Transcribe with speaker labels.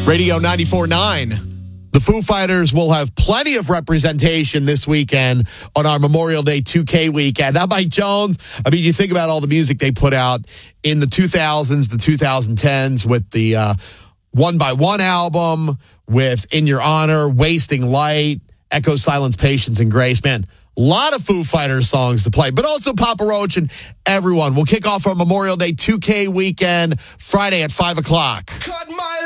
Speaker 1: Radio 94.9. The Foo Fighters will have plenty of representation this weekend on our Memorial Day 2K weekend. Now, Mike Jones, I mean, you think about all the music they put out in the 2000s, the 2010s with the One by One album, with In Your Honor, Wasting Light, Echo, Silence, Patience, and Grace. Man, a lot of Foo Fighters songs to play, but also Papa Roach and everyone. We'll kick off our Memorial Day 2K weekend Friday at 5 o'clock.